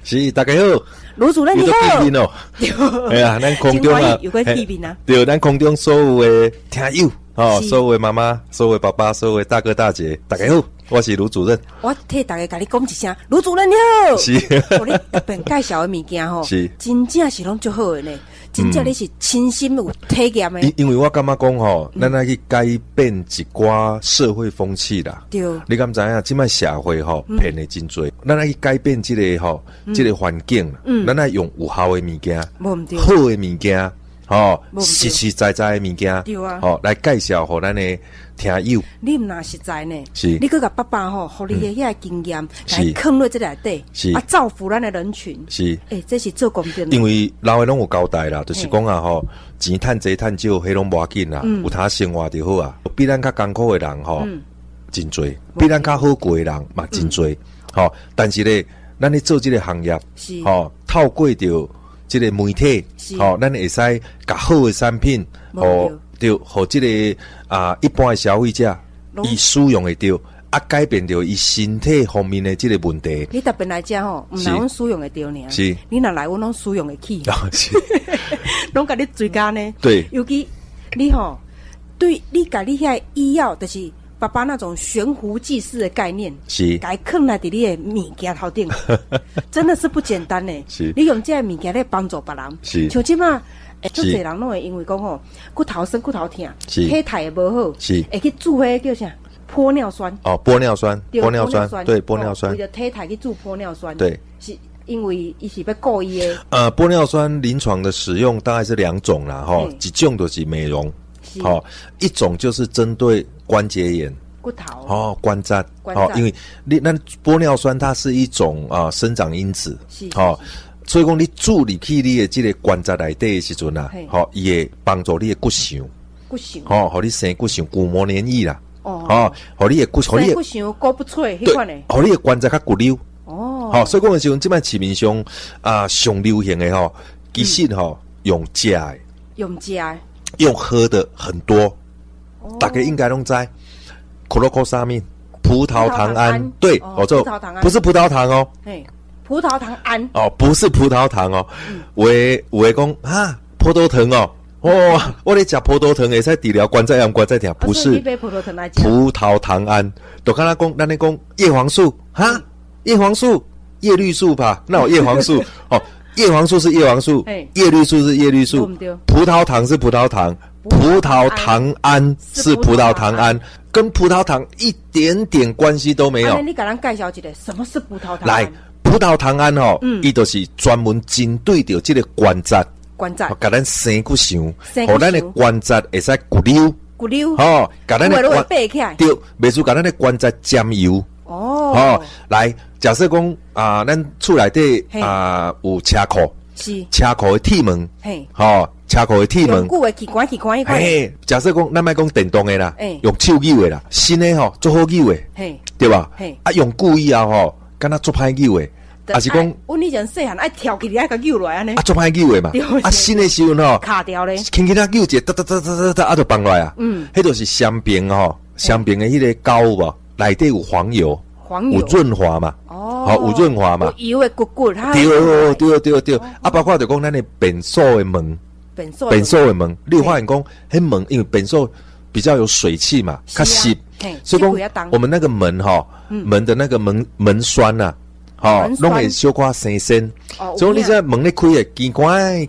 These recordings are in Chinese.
是大家好， 卢主任你好。 哎呀，咱空中啊， 有个见面啊。 对，咱空中所有的听友所有的妈妈、所有的爸爸、所有的大哥大姐，大家好，我是卢主任。 我替大家跟你讲一声，卢主任你好。 是， 我咧特别介绍的物件吼， 是， 真正是拢足好的呢。真正你是亲身有体验的。 因为我感觉讲吼，咱来去改变一寡社会风气啦。 对， 你敢知影？即摆社会吼骗的真多，咱来去改变这个吼，这个环境。咱来用有效的物件，好的物件，实实在在的物件， 对啊， 来介绍互咱的听友。 你毋若实在呢？ 是， 你去甲爸爸吼，互你的遐个经验来放入这内底， 是啊，造福咱的人群。 是， 这是做公平的。 因为老的拢有交代啦，就是讲啊吼，钱趁济趁少，迄拢无要紧啦，有他生活就好啊。比咱较艰苦的人吼，真多；比咱较好过的人嘛真多。但是咧，咱咧做这个行业，透过着这个媒体，咱会使甲好的产品，就互这个一般的消费者，伊使用会着。改变掉伊身体方面的这个问题。 你特别来讲吼，唔来阮使用会着呢。 是， 你若来阮拢使用会起。 是， 拢甲你追加呢。 对， 尤其你吼，对你甲你遐医药，就是爸爸那种悬壶济世的概念， 是， 该放来伫你的物件头顶，真的是不简单呢。 是， 你用这个物件来帮助别人。 是， 像即马。足侪人拢会因为讲吼，骨头酸、骨头痛，体态也无好， 是， 会去煮迄叫啥？玻尿酸玻尿酸，玻尿酸，对，玻尿酸， 为了体态去做玻尿酸， 对， 是因为伊是要故意的。 玻尿酸临床的使用大概是两种啦，一种就是美容，一种就是针对关节炎。 骨头关节因为那玻尿酸它是一种生长因子，所以讲你注入去你的这个关节内底的时阵啊，伊会帮助你的骨相，互你生骨相，骨膜黏液啦。互你的骨，互你的骨相骨不脆，迄款的， 互你的关节较骨溜。所以讲的时阵，即摆市面上上流行的其实用食的，用喝的很多，大家应该拢知。可乐可沙面，葡萄糖胺，对，不是葡萄糖哦， 葡萄糖胺不是葡萄糖哦，有的讲葡萄糖哦。我咧食葡萄糖会使治疗关节炎、关节痛，不是葡萄糖胺，就敢若讲咱咧讲叶黄素叶黄素、叶绿素吧？那有叶黄素叶黄素是叶黄素，叶绿素是叶绿素，葡萄糖是葡萄糖，葡萄糖胺是葡萄糖胺，跟葡萄糖一点点关系都没有。 你给咱介绍一下，什么是葡萄糖胺？ 来，葡萄糖胺伊就是专门针对着这个关节。甲咱生骨相，互咱的关节会使骨溜，甲咱的关节对，袂输甲咱的关节沾油。来，假设讲咱厝内底有车库，是车库的铁门，车库的铁门， 旧的机关迄款。 假设讲咱莫讲电动的啦，用手扭的啦，新的做好扭的，对吧？用旧以后敢若做歹扭的。还是讲， 阮以前细汉爱跳起来，甲扭落来安尼。 做歹扭的嘛。新的时阵卡掉咧， 轻轻扭一，哒，就放落来啊。迄就是香槟香槟的迄个膏无，内底有黄油，有润滑嘛。有润滑嘛。 油的骨， 对。包括就讲咱的便所的门，便所的门，你有发现讲，迄门因为便所比较有水汽嘛，较湿，所以讲我们那个门门的那个门栓呐。拢会小可生生，所以你这门咧开诶，奇怪，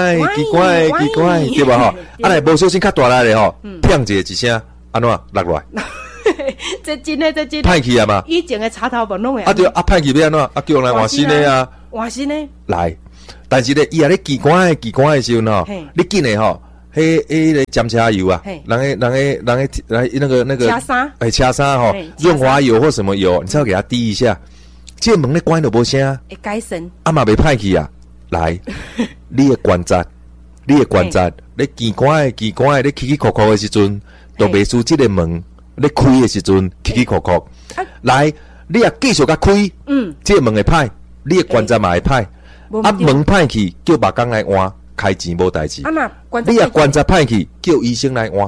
对吧？来无小心较大力咧砰一声，安怎落来？ 这真的， 歹去啊嘛！ 以前的插头门拢会对歹去要安怎？叫人换新的啊， 换新的来。但是咧，伊咧奇怪诶时阵你紧诶迄个沾车油啊，人诶那个车衫润滑油或什么油，你只要给它滴一下。这门咧关都无声， 会改善。 嘛袂歹去啊！来，你的关节，你奇怪，你起起扣扣的时阵，都袂输这个门咧开的时阵起起扣扣。来，你也继续甲开，这个门会歹，你的关节嘛会歹。门歹去，叫别工来换，开钱无代志。你也关节歹去，叫医生来换，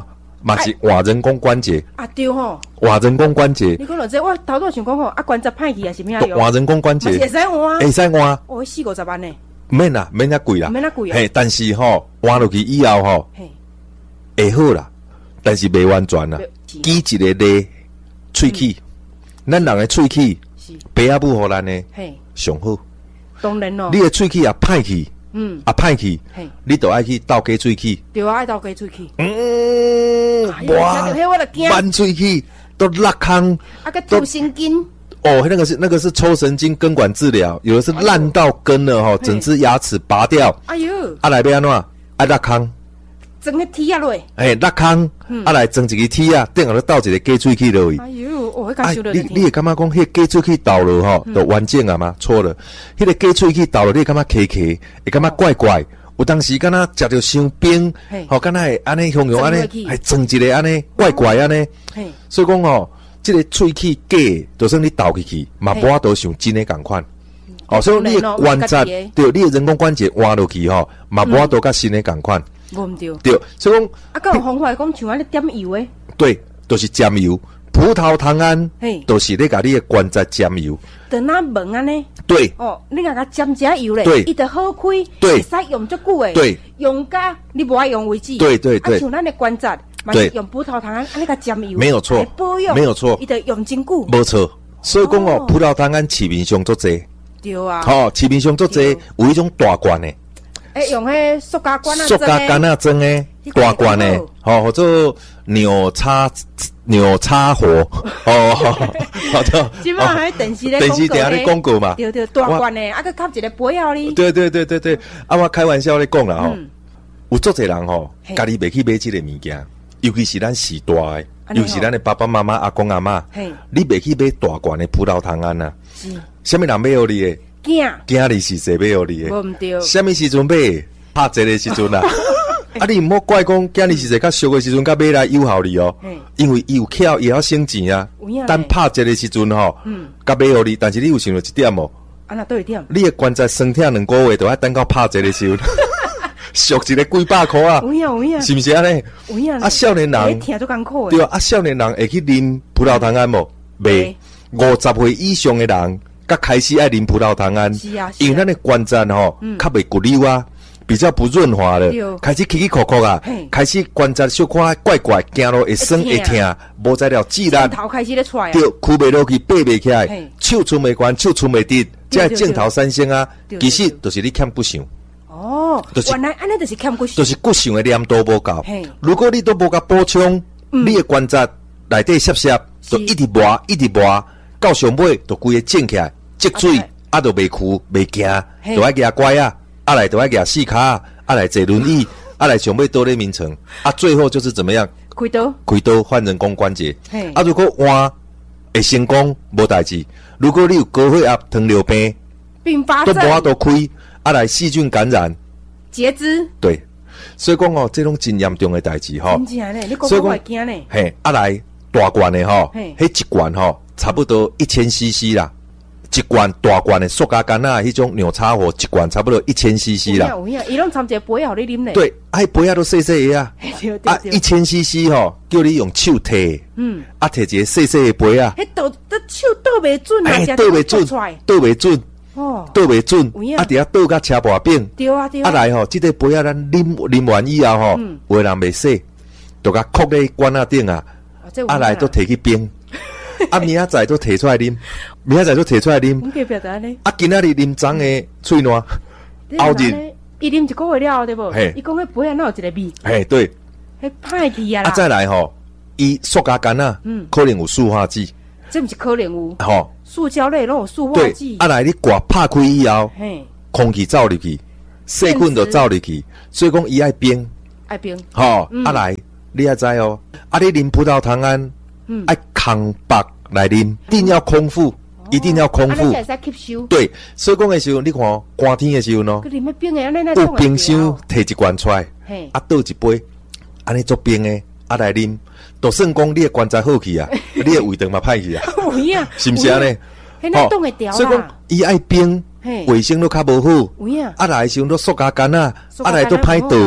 嘛是换人工关节啊，对吼， 换人工关节， 你讲到这，我头拄想讲吼，啊，关节歹去还是咩用？ 换人工关节会使换， 会使换， 哦，40-50万呢， 免啦，免遐贵啦， 免遐贵啊嘿，但是吼换落去以后吼嘿， 会好啦，但是未完全啦，记一个咧喙齿，咱人的喙齿， 是爸仔母互咱的嘿， 上好， 当然咯你，的喙齿也歹去，歹去嘿， 你就爱去倒加喙齿。 对啊，爱倒加喙齿， 哇， 听到迄我就惊， 满喙齿都拉康， 啊个吐神经， 哦，那个是抽神经根管治疗，有的是烂到根了哈，整只牙齿拔掉， 哎呦， 啊来要安怎？啊拉康， 整个铁啊落， 拉康，啊来装一个铁啊，顶下头倒一个假喙齿落去。 哎呦，哦，迄个受得你会感觉讲，迄个假喙齿倒了吼，就完整啊吗？错了，迄个假喙齿倒了，你会感觉卡卡，会感觉怪怪。有当时敢若食着伤冰，吼，敢若会安尼形容安尼，还装一个安尼怪怪安尼。所以讲吼，这个喙齿假，就算你倒进去，嘛无法度像真的共款。哦，所以你的关节，对，你的人工关节换落去吼，嘛无法度甲新的共款。 无毋对， 对，所以讲啊，佮有方法讲像安尼点油诶， 对，都是沾油。葡萄糖胺都是咧甲你的关节沾油。 等那门安尼， 对， 哦，你甲沾加油咧， 对， 伊就好开， 对， 会使用足久诶， 对， 用甲你无爱用为止， 对对对， 啊，像咱的关节，嘛是用葡萄糖胺安尼甲沾油， 没有错， 保养， 没有错， 伊就用真久， 没错。所以讲哦，葡萄糖胺市面上足济， 对啊， 吼，市面上足济，有一种大罐的， 用迄塑胶管啊， 塑胶管啊装的，大罐的，吼，或者牛叉火，哦，好的， 基本上喺电视咧广告嘛， 对对，大罐的，啊，佮吸一个杯啊哩， 对对对对对，啊，我开玩笑咧讲啦吼，有足济人吼，家己袂去买即个物件，尤其是咱时代的，尤其是咱的爸爸妈妈、阿公阿嬷，你袂去买大罐的葡萄糖胺啊？什么人买互你的？囝你是谁买互你的？ 无毋对， 什么时阵买？拍折的时阵啊！啊，你毋好怪讲囝你是谁较俗的时阵，甲买来有效你哦，因为伊有巧，伊要省钱啊。但拍折的时阵吼，甲买互你，但是你有想到一点哦？ 啊，那倒一点， 你的关节酸痛2个月，就要等到拍折的时候。俗一个几百块啊！ 有影， 是不是安尼？ 有影啊，少年人听足艰苦对啊，少年人会去啉葡萄糖胺无？袂，50岁以上的人，甲开始爱啉葡萄糖胺，因为咱的关节吼，较袂骨溜啊，比较不润滑了，开始起起哭哭啊，开始关节小可怪怪，行路会酸会痛，无在了自然头开始咧出来， 对，屈袂落去，爬袂起来，手伸袂悬，手伸袂直，这镜头三星啊，其实就是你欠骨相。 哦，原来安尼就是欠骨相， 就是骨相的粘度无够。如果你都无甲补充，你的关节内底涩涩，就一直磨，一直磨，到上尾就规个整起来，积水，啊，就袂哭袂行，就爱举拐啊，啊来就爱举4骹啊，啊来坐轮椅，啊来上尾倒咧眠床，啊最后就是怎么样？开刀换人工关节。啊，如果换会成功无代志，如果你有高血压、糖尿病， 并发症都无法度开。啊来细菌感染， 截肢， 对，所以讲哦，这种真严重的代志吼。 真正咧，你讲我会惊咧。 嘿，啊来大罐的吼，迄一罐吼，差不多1000cc 啦，一罐大罐的塑胶干啊，迄种牛叉火一罐差不多1000cc 啦。 有影，伊拢掺一个杯互你啉咧。 对，啊，杯啊都细细的啊，啊1000cc 吼，叫你用手摕，啊摕一个细细的杯啊， 迄倒手倒袂准啊， 倒袂准，倒袂准。 哦， 倒袂准，啊！伫遐倒甲车把柄， 对啊对啊。 啊来吼，即个杯啊，咱啉完以后吼，有的人袂洗，就甲扣咧罐仔顶啊，啊来都摕去冰，啊明仔载都摕出来啉，明仔载都摕出来啉。啊，今仔日啉脏的喙烂，后日伊啉1个月了对无？伊讲迄杯啊，哪有一个味？ 嘿，对， 迄歹去啊啦。 啊再来吼，伊塑胶干啊，可能有塑化剂。 这不是可能有， 吼， 塑胶类拢有塑化剂。 啊来你挂拍开以后，空气走入去，细菌就走入去，所以讲伊爱冰，吼，啊来你也知哦，啊你啉葡萄糖胺，爱空白来啉，一定要空腹，一定要空腹，对，所以讲的时候，你看寒天的时候呢，有冰箱摕一罐出来，啊倒一杯，安尼做冰的，啊来啉。就算讲你的关节好去啊，你的胃肠嘛歹去啊，是毋是安尼？所以讲伊爱冰，卫生都较无好。啊来时候都塑胶干啊，啊来都歹倒，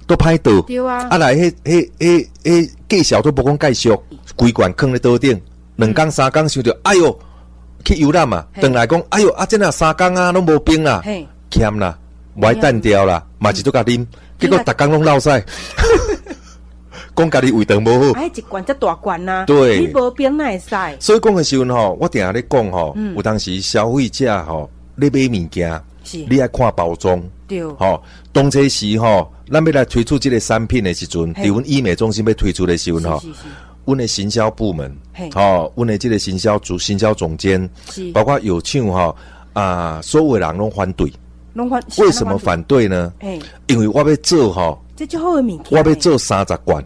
都歹倒， 对啊， 啊来介绍都不讲介绍，规罐放咧桌顶，2天3天想着，哎哟，去游览嘛，回来讲，哎哟，啊，这哪3天啊，拢无冰啦，欠啦，歪蛋掉啦，嘛是都甲啉，结果逐工拢落屎。讲家己胃肠无好， 一罐这大罐呐， 对， 你无冰哪会使？ 所以讲的时候吼，我定下咧讲吼，有当时消费者吼，你买物件，你爱看包装， 对， 吼，当这时吼，咱要来推出这个产品的时阵，伫阮医美中心要推出的时候吼，阮的行销部门，吼，阮的这个行销总监，包括有厂吼所有的人拢反对，为什么反对呢？因为我要做吼， 这就好的物件， 我要做30罐。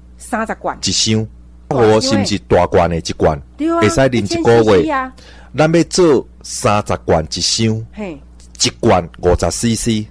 30罐一箱，我是不是大罐的一罐？会使啉一个月。咱要做30罐一箱，一罐50cc，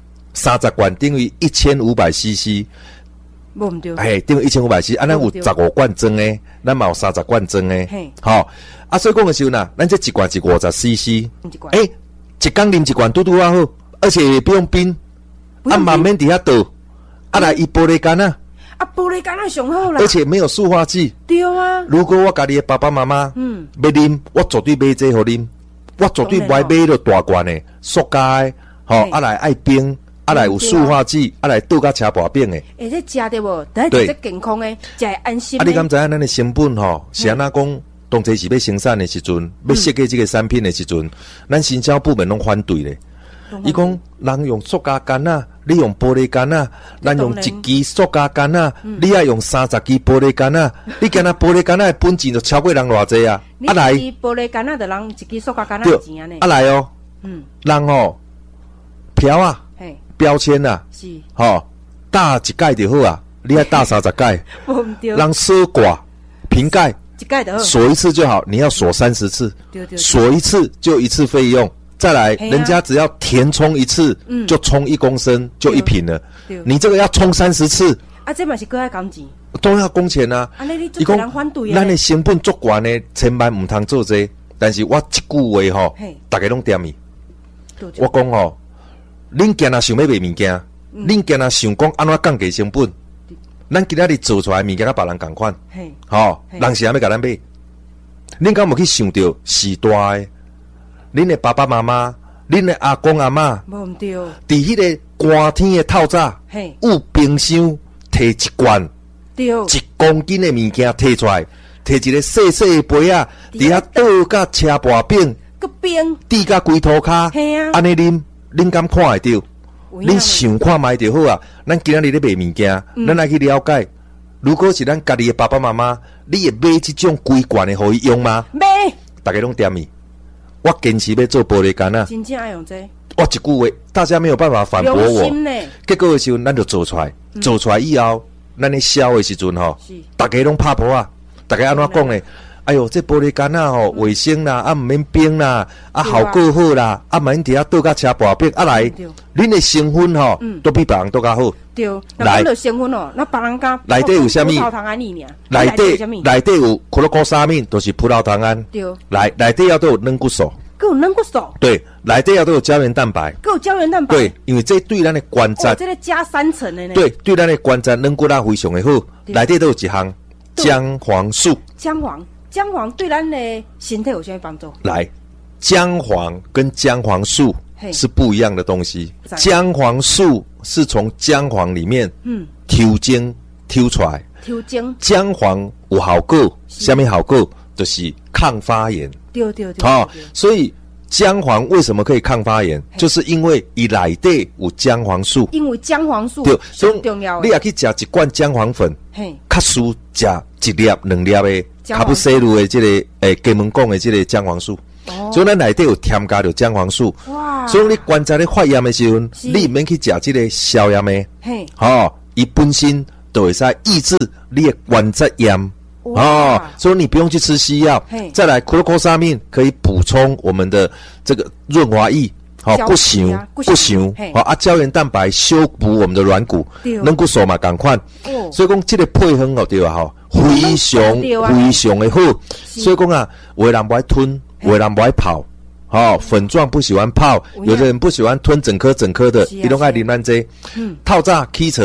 30罐等于1500cc， 无唔对， 等于1500cc。咱有15罐装的，咱嘛有30罐装的，好。所以讲的时候呢，咱这一罐是50cc， 一天啉一罐拄拄啊好，而且也不用冰，慢慢底下倒，来伊玻璃干啊。 玻璃干那上好啦， 而且没有塑化剂。 对啊， 如果我家己的爸爸妈妈，要啉，我绝对买这好啉，我绝对不会买到大罐的塑胶的，来爱冰，来有塑化剂，来倒甲车薄饼的。 这食的无，但是这健康的，才会安心。 你敢知影咱的成本是安那讲？当这是要生产的时阵，要设计这个产品的时阵，咱行销部门拢反对咧。伊讲人用塑胶干啊，你用玻璃干啊，咱用1支塑胶干啊，你要用30支玻璃干啊，你今仔玻璃干啊的本钱就超过人偌济啊！ 来，玻璃干啊的人1支塑胶干啊钱啊呢？ 来哦，人票啊，标签啊， 是打一盖就好啊，你要打30盖，人锁挂瓶盖一盖就好， 锁一次就好，你要锁30次，锁一次就1次费用。再来，人家只要填充一次，就充1公升，就1瓶了。你这个要充30次， 这嘛是搁要工钱， 都要工钱啊。 伊讲， 咱的成本足悬的，千万唔通做这。但是我一句话大家拢点伊。我讲恁今仔想要卖物件，恁今仔想讲安怎降低成本，咱今仔日做出来物件甲别人同款，人是安要甲咱买。恁敢无去想到时代的？恁的爸爸妈妈，恁的阿公阿嬷， 无唔对，伫迄个寒天的透早，有冰箱摕一罐，1公斤的物件摕出来，摕一个细细的杯啊，伫遐倒甲车薄饼， 个冰， 滴甲龟头骹，安尼啉，恁敢看会到？恁想看卖就好啊！咱今仔日咧卖物件，咱来去了解。如果是咱家己的爸爸妈妈，你会买这种规罐的互伊用吗？ 买， 大家拢点伊。我坚持要做玻璃干啊！ 真正爱用这。 我一句话，大家没有办法反驳我。结果的时候，咱就做出来，做出来以后，咱咧销的时阵大家拢拍破啊！大家安怎讲呢？哎呦，这玻璃干啊卫生啦，唔免冰啦，效果好啦，免伫遐倒甲车薄饼来，恁的成分都比别人都较好。 对，来成分那别人家内底有啥物？内底有可乐果沙面，都是葡萄糖胺。对，内底要都有软骨素。 有软骨素。对， 内底要都有胶原蛋白。 有胶原蛋白。对， 因为这对咱的关节， 这个加3层的呢。 对，对咱的关节软骨非常的好。内底都有一项姜黄素。 姜黄对咱的身体有什么帮助？ 来，姜黄跟姜黄素是不一样的东西。姜黄素是从姜黄里面抽精抽出来。姜黄有效果，什么效果？就是抗发炎。对。所以姜黄为什么可以抗发炎？就是因为伊内底有姜黄素。因为姜黄素很重要。你也去吃一罐姜黄粉，较输吃1粒2粒的。卡布西鲁的这个给门讲的这个姜黄素，所以咱内底有添加着姜黄素。哇！所以你关节咧发炎的时候，你免去食这个消炎的，伊本身就会使抑制你的关节炎。所以你不用去吃西药。再来，可乐果沙面可以补充我们的这个润滑液。不行，胶原蛋白修补我们的软骨，软骨素嘛同款。所以讲这个配方对吧？非常的好。所以讲啊，有的人不爱吞，有的人不爱泡。粉状不喜欢泡，有的人不喜欢吞整颗的，伊拢爱啉咱这。透早起床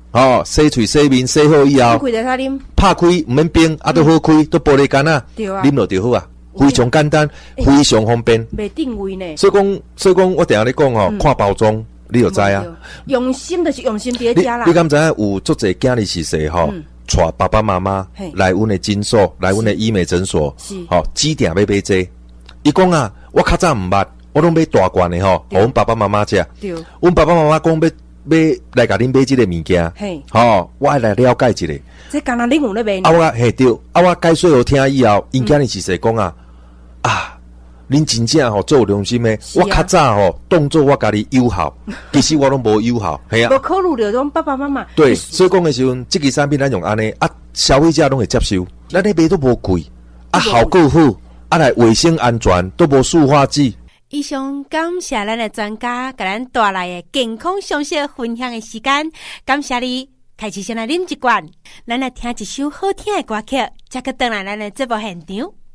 洗嘴洗面洗好以后， 开在他啉， 拍开唔免冰，都好开，都玻璃干啊， 对啊， 啉落就好啊，非常简单，非常方便。 袂定位呢。 所以讲，我定下咧讲看包装，你就知啊。 用心就是用心别家啦。 你敢知影有足侪囝儿是谁带爸爸妈妈来阮的诊所，来阮的医美诊所，指定要买这。伊讲啊，我较早唔捌，我拢买大罐的互阮爸爸妈妈食。阮爸爸妈妈讲要来甲恁买这个物件，我来了解一下。 这敢若恁有咧买？ 对，我解说好听以后，因囝儿是谁讲啊？恁真正做良心的，我较早当作我家己友好，其实我拢无友好，系啊。 无考虑着种爸爸妈妈。 对，所以讲的时阵，这个产品咱用安尼消费者拢会接受，咱咧卖都无贵，效果好，来卫生安全，都无塑化剂。 以上感谢咱的专家，甲咱带来的健康常识分享的时间，感谢你。开始先来啉一罐，咱来听一首好听的歌曲，再去回来咱的节目现场。